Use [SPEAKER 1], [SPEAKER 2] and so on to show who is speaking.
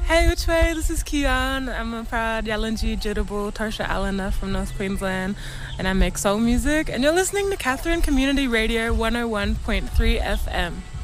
[SPEAKER 1] Hey, which way? This is Kian. I'm a proud Yalanji Jitable Tarsha Allena from North Queensland, and I make soul music. And you're listening to Catherine Community Radio 101.3 FM.